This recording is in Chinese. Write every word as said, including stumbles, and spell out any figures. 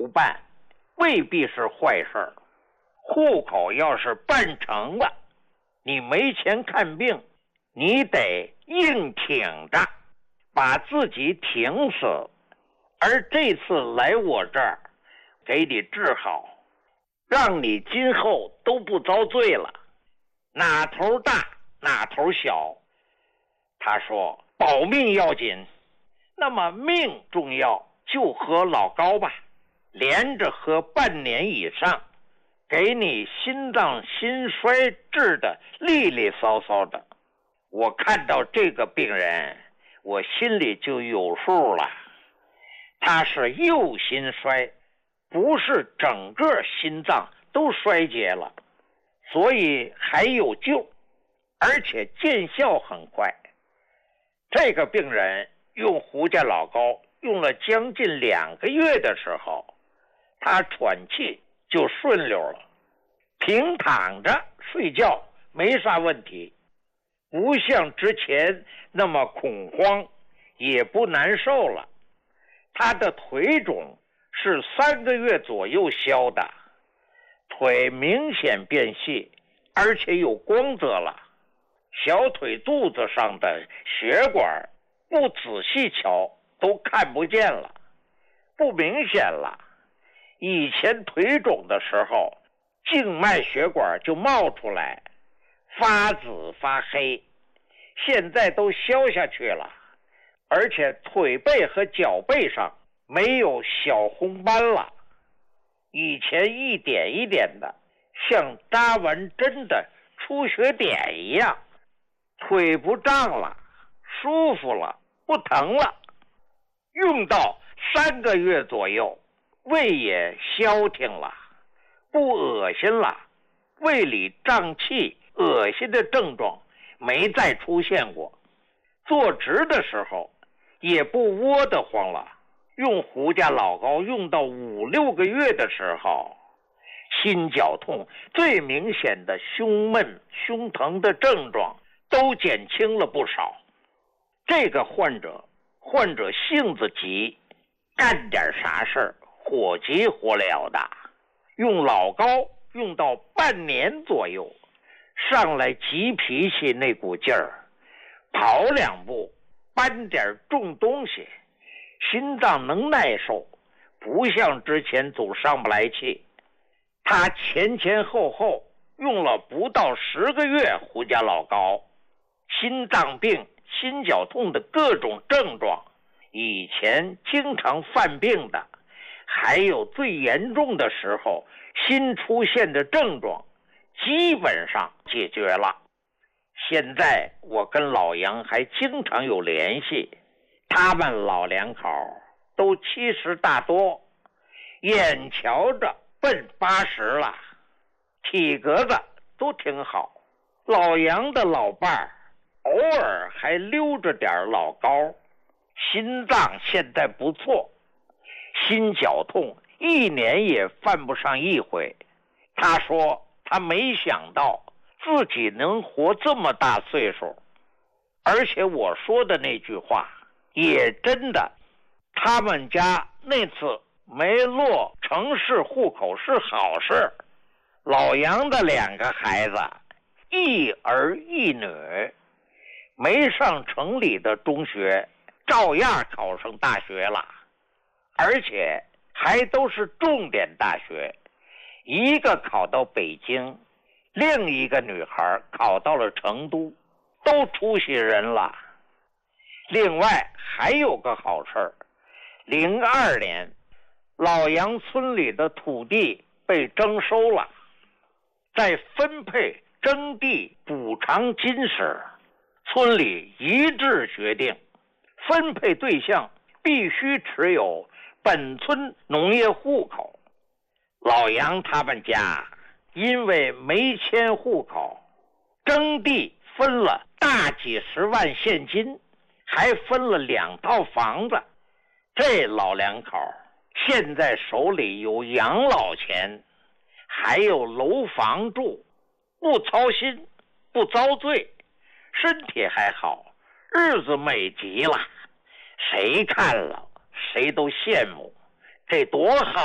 办，未必是坏事。户口要是办成了，你没钱看病，你得硬挺着，把自己挺死。而这次来我这儿，给你治好，让你今后都不遭罪了。哪头大哪头小。他说保命要紧，那么命重要，就喝老高吧，连着喝半年以上，给你心脏心衰治的利利索索的。我看到这个病人，我心里就有数了。他是右心衰，不是整个心脏都衰竭了，所以还有救，而且见效很快。这个病人用胡家老高用了将近两个月的时候，他喘气就顺溜了，平躺着睡觉没啥问题，不像之前那么恐慌，也不难受了。他的腿肿是三个月左右消的，腿明显变细，而且有光泽了。小腿肚子上的血管不仔细瞧都看不见了，不明显了。以前腿肿的时候，静脉血管就冒出来，发紫发黑，现在都消下去了，而且腿背和脚背上没有小红斑了，以前一点一点的，像扎完针的出血点一样。腿不胀了，舒服了，不疼了。用到三个月左右，胃也消停了，不恶心了，胃里胀气恶心的症状没再出现过。坐直的时候也不窝得慌了。用胡家老高用到五六个月的时候，心绞痛最明显的胸闷胸疼的症状都减轻了不少。这个患者患者性子急，干点啥事儿火急火燎的，用老高用到半年左右，上来急脾气那股劲儿，跑两步搬点重东西，心脏能耐受，不像之前总上不来气。他前前后后用了不到十个月胡家老高，心脏病心绞痛的各种症状，以前经常犯病的，还有最严重的时候新出现的症状，基本上解决了。现在我跟老杨还经常有联系，他们老两口都七十大多，眼瞧着奔八十了，体格子都挺好。老杨的老伴儿偶尔还溜着点老高，心脏现在不错，心绞痛一年也犯不上一回。他说他没想到自己能活这么大岁数，而且我说的那句话也真的，他们家那次没落城市户口是好事。老杨的两个孩子一儿一女，没上城里的中学，照样考上大学了，而且还都是重点大学，一个考到北京，另一个女孩考到了成都，都出息人了。另外还有个好事，零二年老杨村里的土地被征收了，在分配征地补偿金时，村里一致决定分配对象必须持有本村农业户口。老杨他们家因为没迁户口，征地分了大几十万现金，还分了两套房子。这老两口现在手里有养老钱，还有楼房住，不操心，不遭罪，身体还好，日子美极了。谁看了谁都羡慕，这多好